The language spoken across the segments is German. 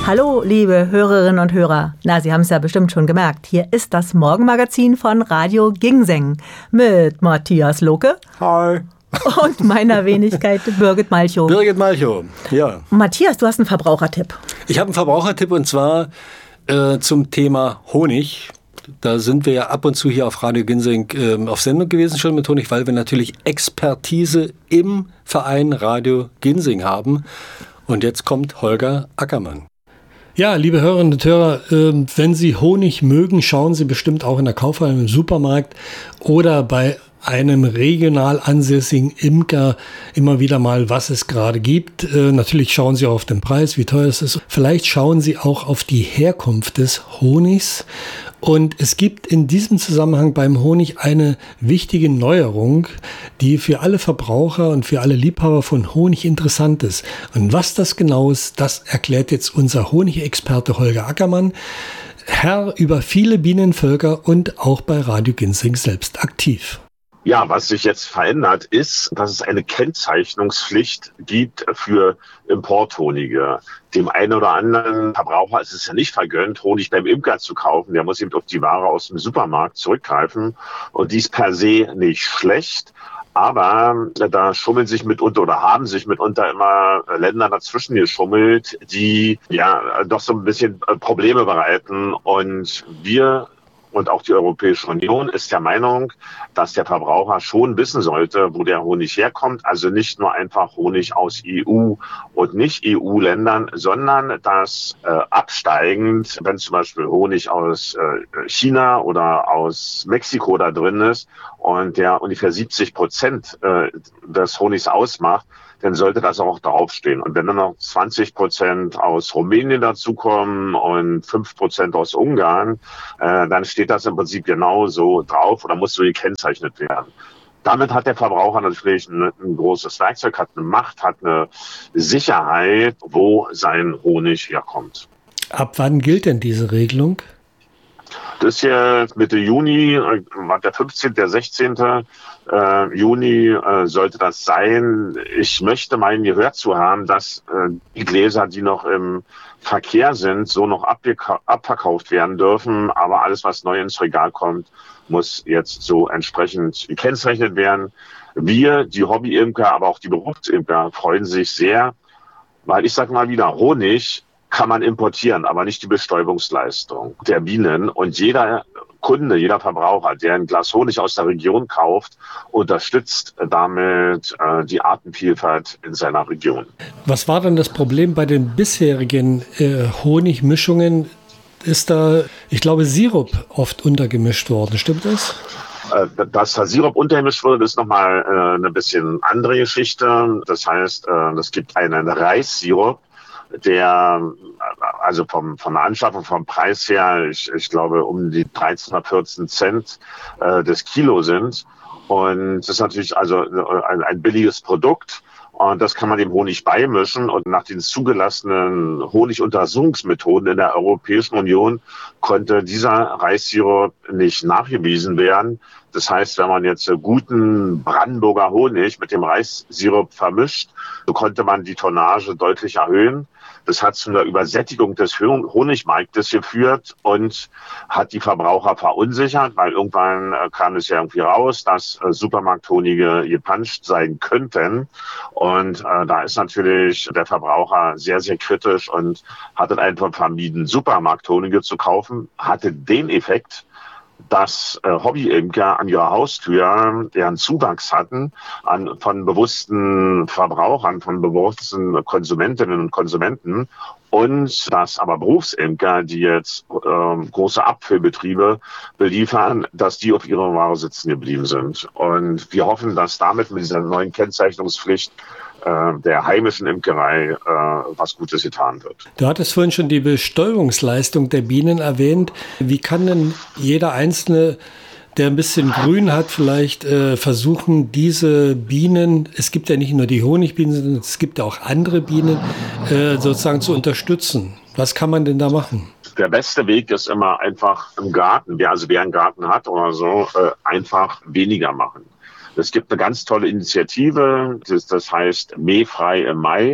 Hallo, liebe Hörerinnen und Hörer. Na, Sie haben es ja bestimmt schon gemerkt. Hier ist das Morgenmagazin von Radio Ginseng mit Matthias Lohke. Hi. Und meiner Wenigkeit Birgit Malchow. Birgit Malchow, ja. Matthias, du hast einen Verbrauchertipp. Ich habe einen Verbrauchertipp und zwar zum Thema Honig. Da sind wir ja ab und zu hier auf Radio Ginseng auf Sendung gewesen schon mit Honig, weil wir natürlich Expertise im Verein Radio Ginseng haben. Und jetzt kommt Holger Ackermann. Ja, liebe Hörerinnen und Hörer, wenn Sie Honig mögen, schauen Sie bestimmt auch in der Kaufhalle im Supermarkt oder bei einem regional ansässigen Imker immer wieder mal, was es gerade gibt. Natürlich schauen Sie auch auf den Preis, wie teuer es ist. Vielleicht schauen Sie auch auf die Herkunft des Honigs. Und es gibt in diesem Zusammenhang beim Honig eine wichtige Neuerung, die für alle Verbraucher und für alle Liebhaber von Honig interessant ist. Und was das genau ist, das erklärt jetzt unser Honigexperte Holger Ackermann, Herr über viele Bienenvölker und auch bei Radio Ginseng selbst aktiv. Ja, was sich jetzt verändert ist, dass es eine Kennzeichnungspflicht gibt für Importhonige. Dem einen oder anderen Verbraucher ist es ja nicht vergönnt, Honig beim Imker zu kaufen. Der muss eben auf die Ware aus dem Supermarkt zurückgreifen. Und dies per se nicht schlecht. Aber da schummeln sich mitunter oder haben sich mitunter immer Länder dazwischen geschummelt, die ja doch so ein bisschen Probleme bereiten. Und wir und auch die Europäische Union ist der Meinung, dass der Verbraucher schon wissen sollte, wo der Honig herkommt. Also nicht nur einfach Honig aus EU- und Nicht-EU-Ländern, sondern dass absteigend, wenn zum Beispiel Honig aus China oder aus Mexiko da drin ist und der ungefähr 70% des Honigs ausmacht, dann sollte das auch draufstehen. Und wenn dann noch 20% aus Rumänien dazukommen und 5% aus Ungarn, dann steht das im Prinzip genauso drauf oder muss so gekennzeichnet werden. Damit hat der Verbraucher natürlich ein großes Werkzeug, hat eine Macht, hat eine Sicherheit, wo sein Honig herkommt. Ab wann gilt denn diese Regelung? Das ist jetzt Mitte Juni, der 15., der 16. Juni sollte das sein. Ich möchte meinen gehört zu haben, dass die Gläser, die noch im Verkehr sind, so noch abverkauft werden dürfen. Aber alles, was neu ins Regal kommt, muss jetzt so entsprechend gekennzeichnet werden. Wir, die Hobbyimker, aber auch die Berufsimker freuen sich sehr, weil ich sage mal wieder, Honig kann man importieren, aber nicht die Bestäubungsleistung der Bienen. Und jeder Kunde, jeder Verbraucher, der ein Glas Honig aus der Region kauft, unterstützt damit die Artenvielfalt in seiner Region. Was war denn das Problem bei den bisherigen Honigmischungen? Ist da, ich glaube, Sirup oft untergemischt worden, stimmt das? Dass da Sirup untergemischt wurde, ist nochmal eine bisschen andere Geschichte. Das heißt, es gibt einen Reissirup, der, also von der Anschaffung, vom Preis her, ich glaube, um die 13 oder 14 Cent des Kilo sind. Und das ist natürlich also ein billiges Produkt. Und das kann man dem Honig beimischen. Und nach den zugelassenen Honiguntersuchungsmethoden in der Europäischen Union konnte dieser Reissirup nicht nachgewiesen werden. Das heißt, wenn man jetzt guten Brandenburger Honig mit dem Reissirup vermischt, so konnte man die Tonnage deutlich erhöhen. Das hat zu einer Übersättigung des Honigmarktes geführt und hat die Verbraucher verunsichert, weil irgendwann kam es ja irgendwie raus, dass Supermarkthonige gepanscht sein könnten. Und da ist natürlich der Verbraucher sehr, sehr kritisch und hat dann einfach vermieden, Supermarkthonige zu kaufen, hatte den Effekt, dass Hobbyimker an ihrer Haustür deren Zuwachs hatten von bewussten Verbrauchern, von bewussten Konsumentinnen und Konsumenten und dass aber Berufsimker, die jetzt große Abfüllbetriebe beliefern, dass die auf ihrer Ware sitzen geblieben sind. Und wir hoffen, dass damit mit dieser neuen Kennzeichnungspflicht der heimischen Imkerei was Gutes getan wird. Du hattest vorhin schon die Bestäubungsleistung der Bienen erwähnt. Wie kann denn jeder Einzelne, der ein bisschen Grün hat, vielleicht versuchen, diese Bienen, es gibt ja nicht nur die Honigbienen, sondern es gibt ja auch andere Bienen, sozusagen zu unterstützen? Was kann man denn da machen? Der beste Weg ist immer einfach im Garten, wer einen Garten hat oder so, einfach weniger machen. Es gibt eine ganz tolle Initiative, das heißt Mähfrei im Mai.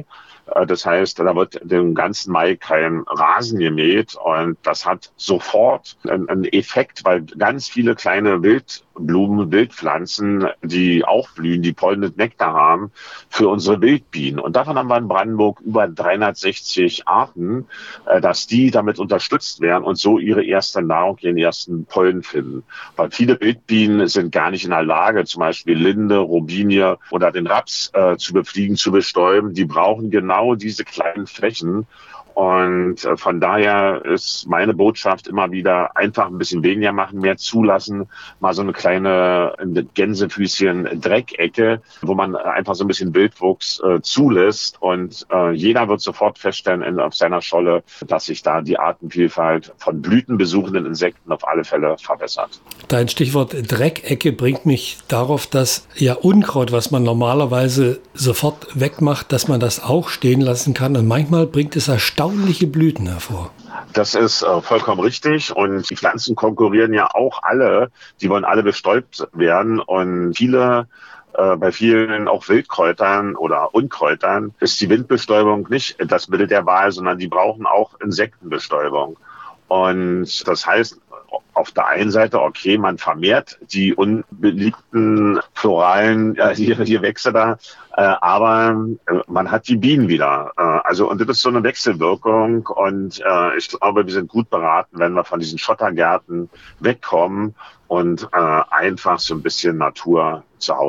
Das heißt, da wird den ganzen Mai kein Rasen gemäht und das hat sofort einen Effekt, weil ganz viele kleine Wildblumen, Wildpflanzen, die auch blühen, die Pollen und Nektar haben, für unsere Wildbienen. Und davon haben wir in Brandenburg über 360 Arten, dass die damit unterstützt werden und so ihre erste Nahrung, ihren ersten Pollen finden. Weil viele Wildbienen sind gar nicht in der Lage, zum Beispiel Linde, Robinie oder den Raps zu befliegen, zu bestäuben. Die brauchen genau diese kleinen Flächen. Und von daher ist meine Botschaft immer wieder einfach ein bisschen weniger machen, mehr zulassen, mal so eine kleine Gänsefüßchen Dreckecke, wo man einfach so ein bisschen Wildwuchs zulässt und jeder wird sofort feststellen auf seiner Scholle, dass sich da die Artenvielfalt von blütenbesuchenden Insekten auf alle Fälle verbessert. Dein Stichwort Dreckecke bringt mich darauf, dass ja Unkraut, was man normalerweise sofort wegmacht, dass man das auch stehen lassen kann und manchmal bringt es erstaunliche Blüten hervor. Das ist vollkommen richtig und die Pflanzen konkurrieren ja auch alle, die wollen alle bestäubt werden und bei vielen auch Wildkräutern oder Unkräutern ist die Windbestäubung nicht das Mittel der Wahl, sondern die brauchen auch Insektenbestäubung. Und das heißt, auf der einen Seite, okay, man vermehrt die unbeliebten floralen Gewächse da, aber man hat die Bienen wieder. Und das ist so eine Wechselwirkung und ich glaube, wir sind gut beraten, wenn wir von diesen Schottergärten wegkommen und einfach so ein bisschen Natur zu Hause